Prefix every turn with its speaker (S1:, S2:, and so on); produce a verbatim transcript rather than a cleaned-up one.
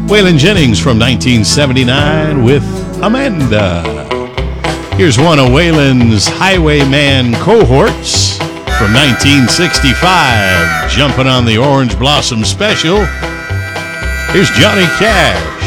S1: Waylon Jennings from nineteen seventy-nine with Amanda. Here's one of Waylon's Highwayman cohorts from nineteen sixty-five, jumping on the Orange Blossom Special. Here's Johnny Cash.